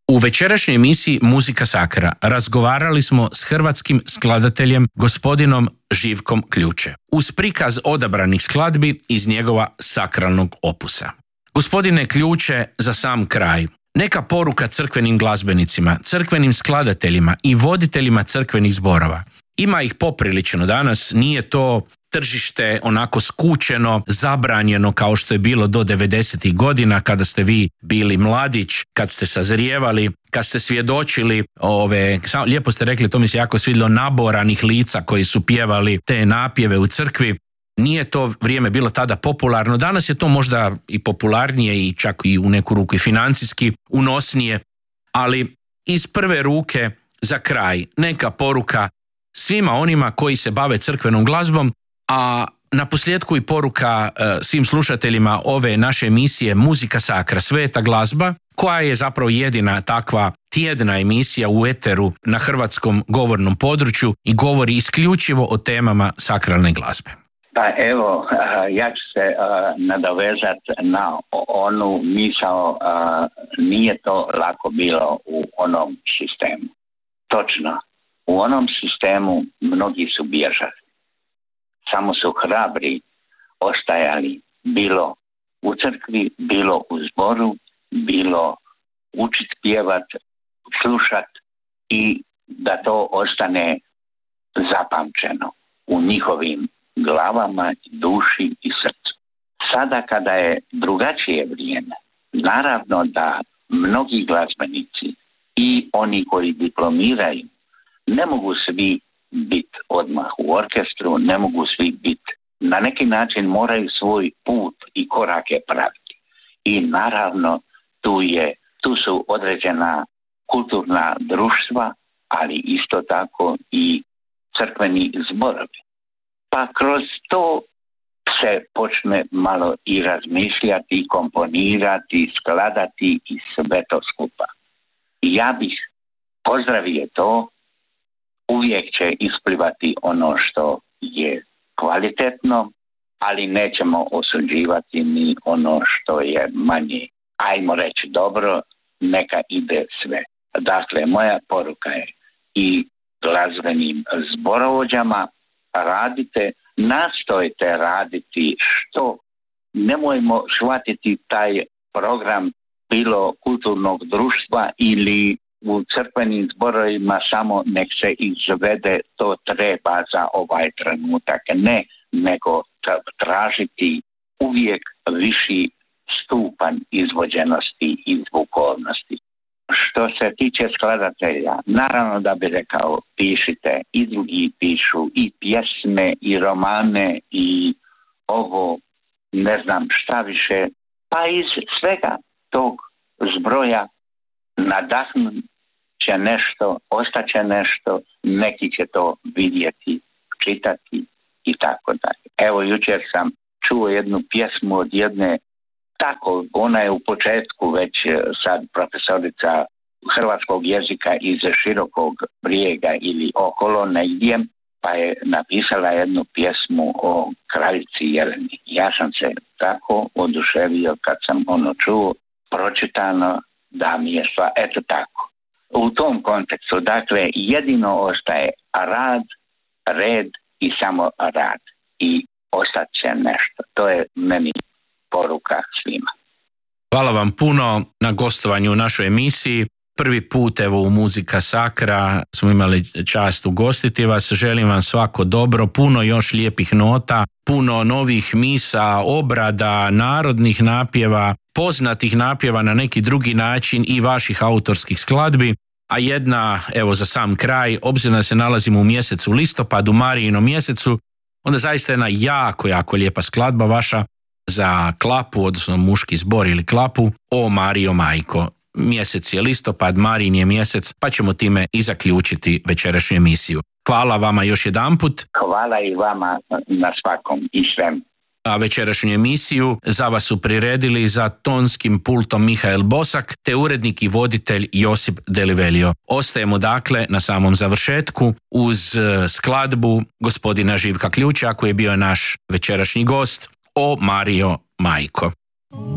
U večerašnjoj emisiji Muzika Sakra razgovarali smo s hrvatskim skladateljem gospodinom Živkom Ključe uz prikaz odabranih skladbi iz njegova sakralnog opusa. Gospodine Ključe, za sam kraj, neka poruka crkvenim glazbenicima, crkvenim skladateljima i voditeljima crkvenih zborova. Ima ih poprilično danas, nije to tržište onako skučeno, zabranjeno kao što je bilo do 90. godina kada ste vi bili mladić, kad ste sazrijevali, kad ste svjedočili lijepo ste rekli, to mi se jako svidjelo, naboranih lica koji su pjevali te napjeve u crkvi. Nije to vrijeme bilo tada popularno, danas je to možda i popularnije i čak i u neku ruku i financijski unosnije, ali iz prve ruke za kraj neka poruka svima onima koji se bave crkvenom glazbom, a naposljetku i poruka svim slušateljima ove naše emisije Muzika Sakra, sveta glazba, koja je zapravo jedina takva tjedna emisija u eteru na hrvatskom govornom području i govori isključivo o temama sakralne glazbe. Pa evo, ja ću se nadovezati na onu misao, nije to lako bilo u onom sistemu. Točno, u onom sistemu mnogi su bježali. Samo su hrabri ostajali, bilo u crkvi, bilo u zboru, bilo učit pjevat, slušat i da to ostane zapamćeno u njihovim glavama, duši i srcu. Sada kada je drugačije vrijeme, naravno da mnogi glazbenici i oni koji diplomiraju ne mogu svi biti odmah u orkestru, ne mogu svi biti, na neki način moraju svoj put i korake praviti. I naravno tu su određena kulturna društva, ali isto tako i crkveni zborovi. Pa kroz to se počne malo i razmišljati, i komponirati, skladati i sve to skupa. Ja bih pozdravio to, uvijek će isplivati ono što je kvalitetno, ali nećemo osuđivati ni ono što je manje. Ajmo reći dobro, neka ide sve. Dakle, moja poruka je i glazbenim zborovođama, radite, nastojte raditi što, nemojmo shvatiti taj program bilo kulturnog društva ili u crkvenim zborovima samo nek se izvede, to treba za ovaj trenutak. Ne, nego tražiti uvijek viši stupanj izvođenosti i zvukovnosti. Što se tiče skladatelja, naravno da bi rekao, pišite, i drugi pišu, i pjesme, i romane, i ovo, ne znam šta više, pa iz svega tog zbroja nadahnut će nešto, ostaće nešto, neki će to vidjeti, čitati i tako dalje. Evo, jučer sam čuo jednu pjesmu od jedne, tako, ona je u početku već sad profesorica hrvatskog jezika iz Širokog Brijega ili okolo negdje, pa je napisala jednu pjesmu o kraljici Jeleni. Ja sam se tako oduševio kad sam ono čuo, pročitano, da mi je sva, eto tako. U tom kontekstu, dakle, jedino ostaje rad, red i samo rad. I ostat će nešto. To je meni poruka svima. Hvala vam puno na gostovanju u našoj emisiji. Prvi put evo u Muzika Sakra smo imali čast ugostiti vas. Želim vam svako dobro, puno još lijepih nota, puno novih misa, obrada, narodnih napjeva, poznatih napjeva na neki drugi način i vaših autorskih skladbi. A jedna, evo za sam kraj, obzirom da se nalazimo u mjesecu listopadu, Marijinom mjesecu, onda zaista jedna jako, jako lijepa skladba vaša za klapu, odnosno muški zbor ili klapu, O Marijo Majko. Mjesec je listopad, Marijin je mjesec, pa ćemo time i zaključiti večerašnju emisiju. Hvala vama još jedanput. Hvala i vama na svakom i svem. A večerašnju emisiju za vas su priredili za tonskim pultom Mihael Bosak te urednik i voditelj Josip Delivelio. Ostajemo dakle na samom završetku uz skladbu gospodina Živka Ključa koji je bio naš večerašnji gost, O Marijo Majko.